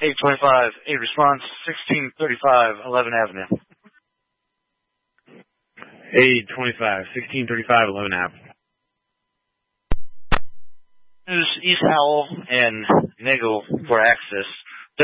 825, 8 response, 1635, 11 Avenue. 825, 1635, 11 Ave. News East Howell and Nagel for access.